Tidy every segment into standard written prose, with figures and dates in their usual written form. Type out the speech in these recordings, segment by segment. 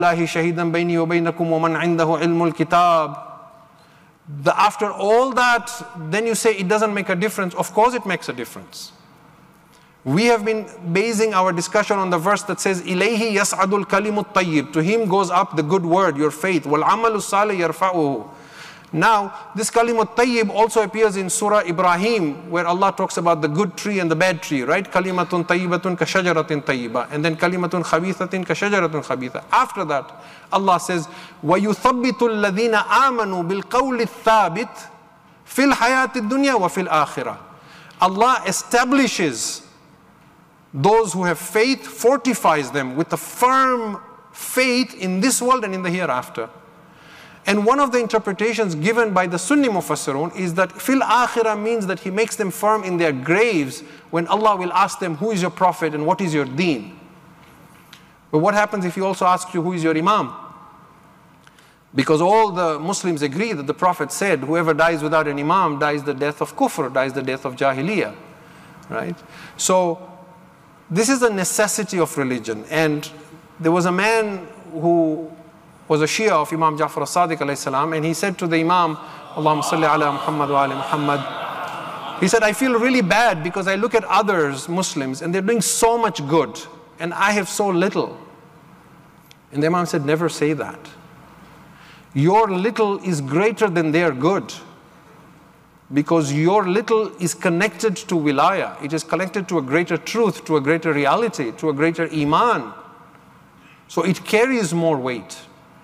شهيدا بيني وبينكم ومن عنده علم الكتاب. After all that, then you say it doesn't make a difference. Of course it makes a difference. We have been basing our discussion on the verse that says, إِلَيْهِ يَسْعَدُ الْكَلِمُ الطَّيِّبُ. To him goes up the good word, your faith. وَالْعَمَلُ الصَّالِحُ يَرْفَعُهُ. Now, this kalimat tayyib also appears in Surah Ibrahim, where Allah talks about the good tree and the bad tree, right? Kalimatun tayyibatun ka shajaratin tayyiba. And then kalimatun khabithatin ka shajaratun khabitha. After that, Allah says, وَيُثَبِّتُ الَّذِينَ آمَنُوا بِالْقَوْلِ الثَّابِتِ فِي الْحَيَاةِ الدُّنْيَا وَفِي الْآخِرَةِ. Allah establishes those who have faith, fortifies them with a firm faith in this world and in the hereafter. And one of the interpretations given by the Sunni Mufassirun is that fil akhirah means that he makes them firm in their graves when Allah will ask them, who is your prophet and what is your deen? But what happens if he also asks you, who is your imam? Because all the Muslims agree that the Prophet said, whoever dies without an imam dies the death of kufr, dies the death of jahiliyyah, right? So this is a necessity of religion. And there was a man who was a Shia of Imam Ja'far as-Sadiq alayhi salam, and he said to the Imam, Allahumma salli ala Muhammad wa ala Muhammad, he said, I feel really bad because I look at others, Muslims, and they're doing so much good, and I have so little. And the Imam said, never say that. Your little is greater than their good, because your little is connected to wilayah. It is connected to a greater truth, to a greater reality, to a greater iman. So it carries more weight.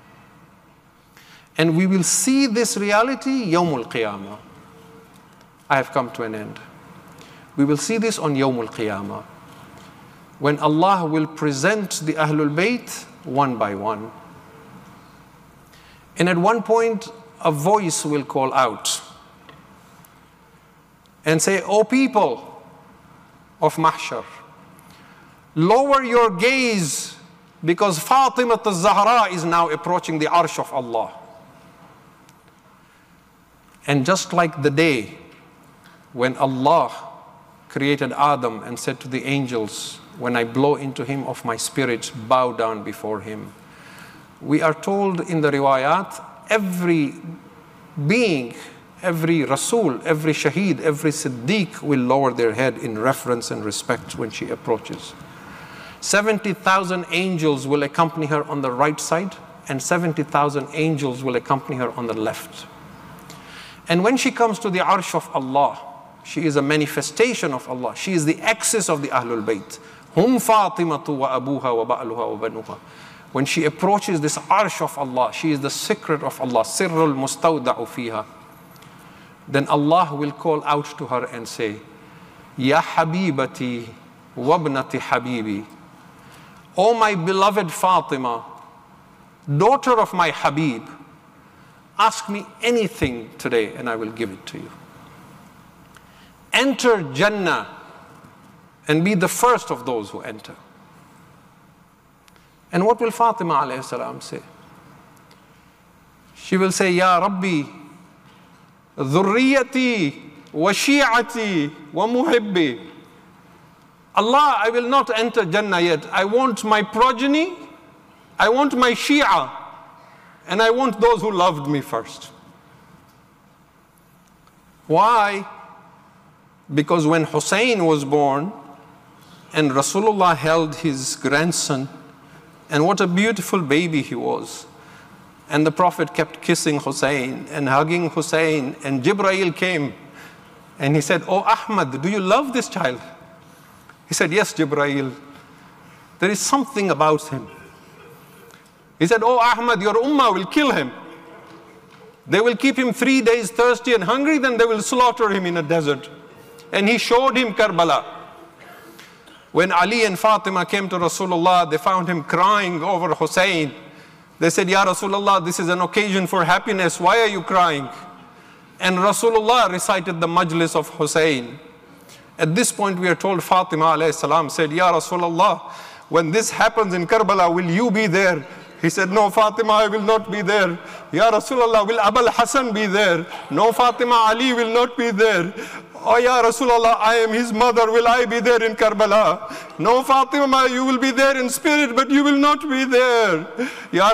And we will see this reality Yawmul Qiyamah. I have come to an end. We will see this on Yawmul Qiyamah, when Allah will present the Ahlul Bayt one by one. And at one point, a voice will call out and say, O people of Mahshar, lower your gaze, because Fatima al-Zahra is now approaching the Arsh of Allah. And just like the day when Allah created Adam and said to the angels, when I blow into him of my spirit, bow down before him. We are told in the riwayat, every being, every Rasul, every Shaheed, every Siddiq will lower their head in reverence and respect when she approaches. 70,000 angels will accompany her on the right side, and 70,000 angels will accompany her on the left. And when she comes to the Arsh of Allah, she is a manifestation of Allah. She is the axis of the Ahlul Bayt. Hum Fatimatu wa abuha wa ba'luha wa banuha. When she approaches this Arsh of Allah, she is the secret of Allah, sirrul mustawda'u fiha. Then Allah will call out to her and say, Ya Habibati wabnati Habibi. O my beloved Fatima, daughter of my Habib, ask me anything today and I will give it to you. Enter Jannah and be the first of those who enter. And what will Fatima alayhi salam say? She will say, Ya Rabbi, dhurriyati wa shi'ati wa muhibbi. Allah, I will not enter Jannah yet. I want my progeny, I want my Shia, and I want those who loved me first. Why? Because when Hussein was born and Rasulullah held his grandson, and what a beautiful baby he was, and the Prophet kept kissing Hussein and hugging Hussein, and Jibreel came and he said, Oh Ahmad, do you love this child? He said, yes, Jibreel. There is something about him. He said, Oh Ahmad, your ummah will kill him. They will keep him 3 days thirsty and hungry, then they will slaughter him in a desert. And he showed him Karbala. When Ali and Fatima came to Rasulullah, they found him crying over Hussein. They said, Ya Rasulullah, this is an occasion for happiness. Why are you crying? And Rasulullah recited the majlis of Hussein. At this point, we are told Fatima alayhi salam said, Ya Rasulullah, when this happens in Karbala, will you be there? He said, no, Fatima, I will not be there. Ya Rasulullah, will Abul Hassan be there? No, Fatima, Ali will not be there. Oh, Ya Rasulullah, I am his mother. Will I be there in Karbala? No, Fatima, you will be there in spirit, but you will not be there. Ya